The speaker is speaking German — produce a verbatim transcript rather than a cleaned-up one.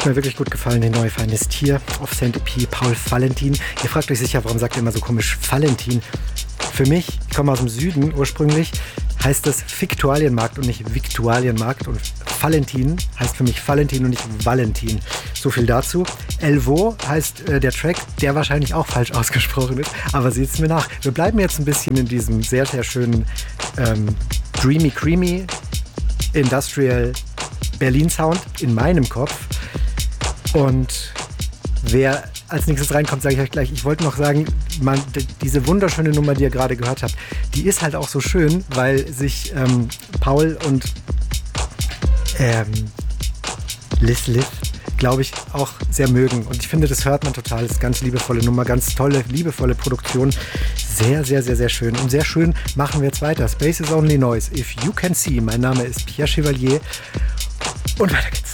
mir wirklich gut gefallen, die neue Feines Tier auf Saint-E P, Paul Valentin. Ihr fragt euch sicher, warum sagt ihr immer so komisch Valentin? Für mich, ich komme aus dem Süden ursprünglich, heißt das Viktualienmarkt und nicht Viktualienmarkt. Und Valentin heißt für mich Valentin und nicht Valentin. So viel dazu. Elvo heißt äh, der Track, der wahrscheinlich auch falsch ausgesprochen ist, aber seht es mir nach. Wir bleiben jetzt ein bisschen in diesem sehr, sehr schönen ähm, Dreamy Creamy Industrial Berlin Sound in meinem Kopf. Und wer als nächstes reinkommt, sage ich euch gleich. Ich wollte noch sagen, man, d- diese wunderschöne Nummer, die ihr gerade gehört habt, die ist halt auch so schön, weil sich ähm, Paul und ähm, Liz Liv, glaube ich, auch sehr mögen. Und ich finde, das hört man total. Das ist eine ganz liebevolle Nummer, ganz tolle, liebevolle Produktion. Sehr, sehr, sehr, sehr schön. Und sehr schön machen wir jetzt weiter. Space is only noise. If you can see. Mein Name ist Pierre Chevalier. Und weiter geht's.